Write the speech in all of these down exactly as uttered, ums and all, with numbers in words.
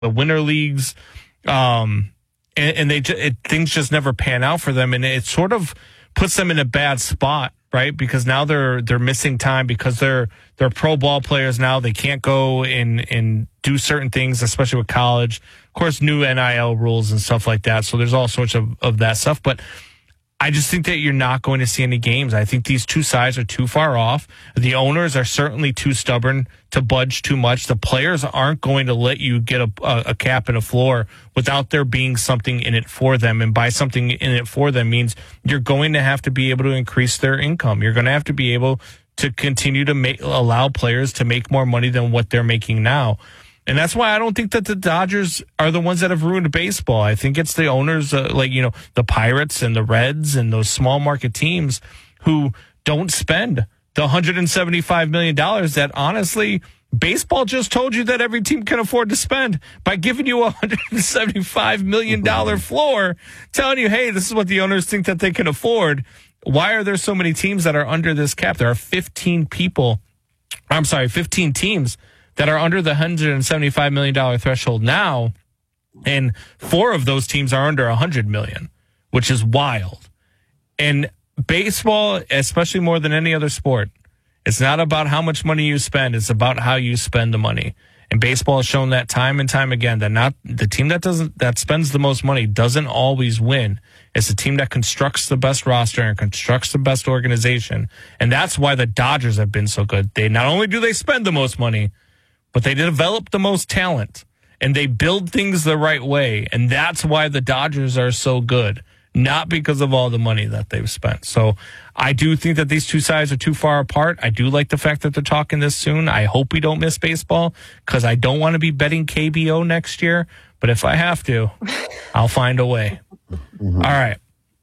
the winter leagues, um, and, and they it, things just never pan out for them, and it sort of puts them in a bad spot, right? Because now they're they're missing time because they're they're pro ball players now. They can't go and and do certain things, especially with college. Of course, new N I L rules and stuff like that. So there's all sorts of, of that stuff, but I just think that you're not going to see any games. I think these two sides are too far off. The owners are certainly too stubborn to budge too much. The players aren't going to let you get a, a, a cap and a floor without there being something in it for them. And by something in it for them means you're going to have to be able to increase their income. You're going to have to be able to continue to make, allow players to make more money than what they're making now. And that's why I don't think that the Dodgers are the ones that have ruined baseball. I think it's the owners, uh, like, you know, the Pirates and the Reds and those small market teams who don't spend the one hundred seventy-five million dollars that, honestly, baseball just told you that every team can afford to spend by giving you a one hundred seventy-five million dollars floor, telling you, hey, this is what the owners think that they can afford. Why are there so many teams that are under this cap? There are fifteen people, I'm sorry, fifteen teams that are under the one hundred seventy-five million dollars threshold now, and four of those teams are under one hundred million dollars, which is wild. And baseball, especially more than any other sport, it's not about how much money you spend, it's about how you spend the money. And baseball has shown that time and time again, that not the team that doesn't that spends the most money doesn't always win. It's the team that constructs the best roster and constructs the best organization. And that's why the Dodgers have been so good. They not only do they spend the most money, but they develop the most talent, and they build things the right way. And that's why the Dodgers are so good, not because of all the money that they've spent. So I do think that these two sides are too far apart. I do like the fact that they're talking this soon. I hope we don't miss baseball, because I don't want to be betting K B O next year. But if I have to, I'll find a way. Mm-hmm. All right,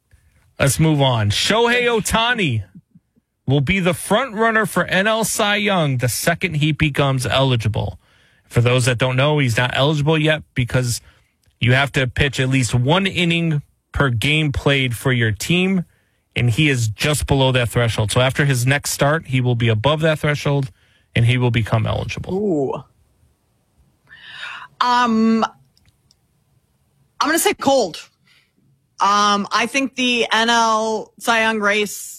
let's move on. Shohei Ohtani will be the front runner for N L Cy Young the second he becomes eligible. For those that don't know, he's not eligible yet because you have to pitch at least one inning per game played for your team, and he is just below that threshold. So after his next start, he will be above that threshold, and he will become eligible. Ooh. Um, I'm going to say cold. Um, I think the N L Cy Young race,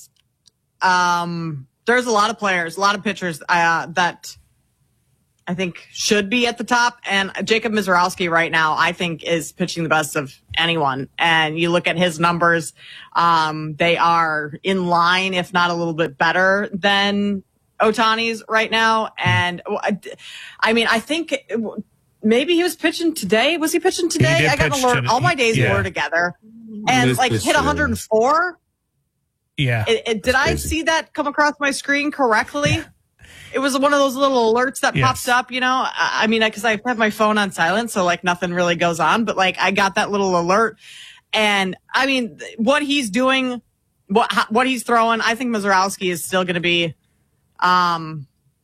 Um, there's a lot of players, a lot of pitchers uh, that I think should be at the top. And Jacob Mizorowski right now, I think, is pitching the best of anyone. And you look at his numbers, um, they are in line, if not a little bit better than Ohtani's right now. And I mean, I think maybe he was pitching today. Was he pitching today? He I got an alert. All my days yeah. were together. And like hit one hundred four. Yeah. It, it, did I see that come across my screen correctly? Yeah. It was one of those little alerts that yes. pops up, you know? I, I mean, because I have my phone on silent, so like nothing really goes on. But like I got that little alert. And I mean, what he's doing, what what he's throwing, I think Mizorowski is still going to be, um,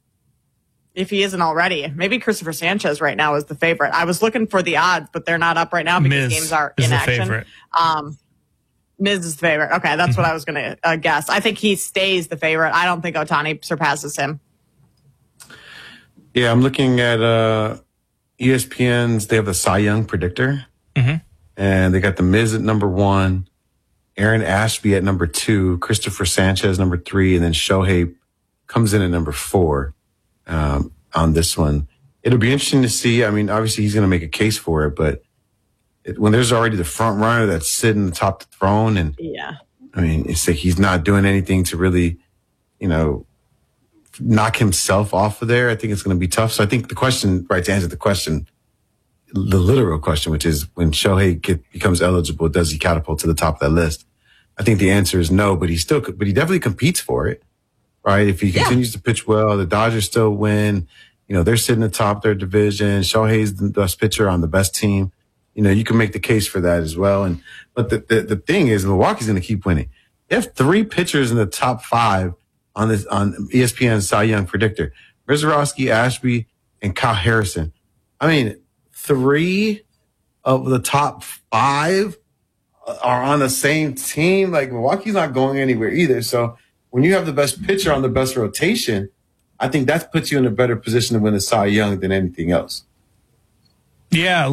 if he isn't already, maybe Christopher Sanchez right now is the favorite. I was looking for the odds, but they're not up right now because Miz games are is in the action. Favorite. Um, Miz is the favorite. Okay, that's mm-hmm. what I was going to uh, guess. I think he stays the favorite. I don't think Ohtani surpasses him. Yeah, I'm looking at uh, E S P N's. They have the Cy Young predictor, mm-hmm. and they got the Miz at number one, Aaron Ashby at number two, Christopher Sanchez number three, and then Shohei comes in at number four um, on this one. It'll be interesting to see. I mean, obviously he's going to make a case for it, but it, when there's already the front runner that's sitting atop the throne, and yeah, I mean, it's like he's not doing anything to really, you know, knock himself off of there. I think it's going to be tough. So I think the question, right, to answer the question, the literal question, which is when Shohei get, becomes eligible, does he catapult to the top of that list? I think the answer is no, but he still, but he definitely competes for it, right? If he yeah. continues to pitch well, the Dodgers still win. You know, they're sitting atop their division. Shohei's the best pitcher on the best team. You know, you can make the case for that as well. And, but the, the, the thing is, Milwaukee's going to keep winning. You have three pitchers in the top five on this, on E S P N's Cy Young predictor: Mizorowski, Ashby, and Kyle Harrison. I mean, three of the top five are on the same team. Like, Milwaukee's not going anywhere either. So when you have the best pitcher on the best rotation, I think that puts you in a better position to win a Cy Young than anything else. Yeah.